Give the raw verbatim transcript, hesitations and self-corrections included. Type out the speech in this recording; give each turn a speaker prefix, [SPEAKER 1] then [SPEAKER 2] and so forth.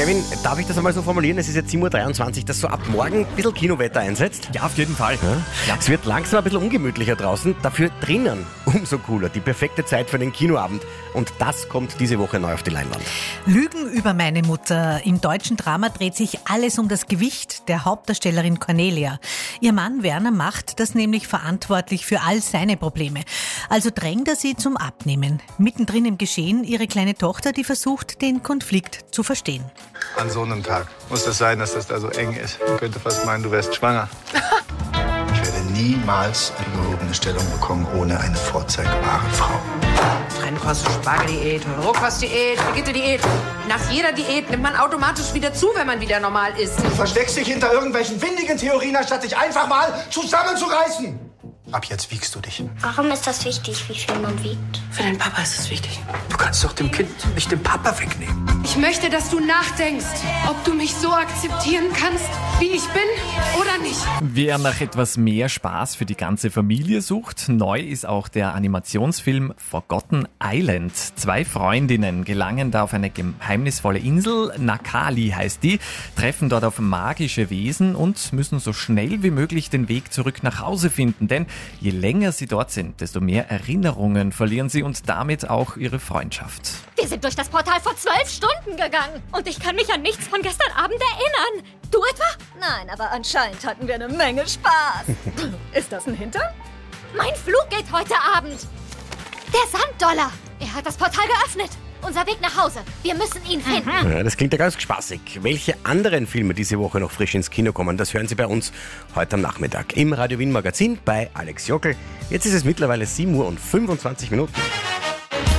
[SPEAKER 1] Kevin, darf ich das einmal so formulieren? Es ist jetzt sieben Uhr dreiundzwanzig, dass so ab morgen ein bisschen Kinowetter einsetzt.
[SPEAKER 2] Ja, auf jeden Fall.
[SPEAKER 1] Ja? Ja. Es wird langsam ein bisschen ungemütlicher draußen, dafür drinnen umso cooler. Die perfekte Zeit für den Kinoabend. Und das kommt diese Woche neu auf die Leinwand.
[SPEAKER 3] Lügen über meine Mutter. Im deutschen Drama dreht sich alles um das Gewicht der Hauptdarstellerin Cornelia. Ihr Mann Werner macht das nämlich verantwortlich für all seine Probleme. Also drängt er sie zum Abnehmen. Mittendrin im Geschehen ihre kleine Tochter, die versucht, den Konflikt zu verstehen.
[SPEAKER 4] An so einem Tag muss das sein, dass das da so eng ist. Man könnte fast meinen, du wärst schwanger.
[SPEAKER 5] Ich werde niemals eine gehobene Stellung bekommen ohne eine vorzeigbare Frau.
[SPEAKER 6] Trennkost-Spargeldiät, Rohkostdiät, Brigitte-Diät. Nach jeder Diät nimmt man automatisch wieder zu, wenn man wieder normal isst.
[SPEAKER 5] Du versteckst dich hinter irgendwelchen windigen Theorien, anstatt dich einfach mal zusammenzureißen. Ab jetzt wiegst du dich.
[SPEAKER 7] Warum ist das wichtig, wie viel man wiegt?
[SPEAKER 6] Für deinen Papa ist es wichtig.
[SPEAKER 5] Du kannst doch dem Kind nicht den Papa wegnehmen.
[SPEAKER 8] Ich möchte, dass du nachdenkst, ob du mich so akzeptieren kannst, wie ich bin oder nicht.
[SPEAKER 2] Wer nach etwas mehr Spaß für die ganze Familie sucht, neu ist auch der Animationsfilm Forgotten Island. Zwei Freundinnen gelangen da auf eine geheimnisvolle Insel, Nakali heißt die, treffen dort auf magische Wesen und müssen so schnell wie möglich den Weg zurück nach Hause finden, denn je länger sie dort sind, desto mehr Erinnerungen verlieren sie und damit auch ihre Freundschaft.
[SPEAKER 9] Wir sind durch das Portal vor zwölf Stunden gegangen und ich kann mich an nichts von gestern Abend erinnern. Du etwa?
[SPEAKER 10] Nein, aber anscheinend hatten wir eine Menge Spaß. Ist das ein Hintern?
[SPEAKER 9] Mein Flug geht heute Abend. Der Sanddollar. Er hat das Portal geöffnet. Unser Weg nach Hause. Wir müssen ihn finden.
[SPEAKER 1] Ja, das klingt ja ganz spaßig. Welche anderen Filme diese Woche noch frisch ins Kino kommen, das hören Sie bei uns heute am Nachmittag im Radio Wien Magazin bei Alex Jockel. Jetzt ist es mittlerweile sieben Uhr und fünfundzwanzig Minuten.